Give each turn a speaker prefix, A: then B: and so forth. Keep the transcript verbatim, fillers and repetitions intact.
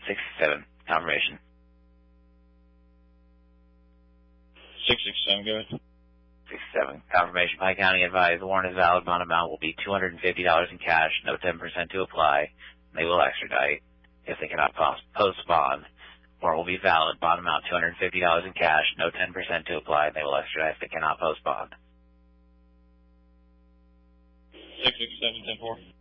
A: sixty-seven, confirmation.
B: six six seven, go ahead.
A: sixty-seven, confirmation. Pike County advised the warrant is valid. Bond amount will be two hundred fifty dollars in cash, no ten percent to apply. They will extradite if they cannot post, post bond. Warrant will be valid. Bond amount two hundred fifty dollars in cash, no ten percent to apply. They will extradite if they cannot post bond.
B: six six seven, ten four.